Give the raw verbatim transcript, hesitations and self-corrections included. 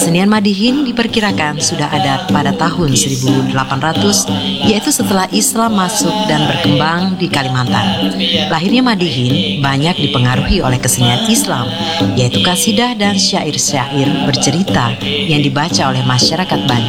Kesenian Madihin diperkirakan sudah ada pada tahun seribu delapan ratus, yaitu setelah Islam masuk dan berkembang di Kalimantan. Lahirnya Madihin banyak dipengaruhi oleh kesenian Islam, yaitu kasidah dan syair-syair bercerita yang dibaca oleh masyarakat Banjar.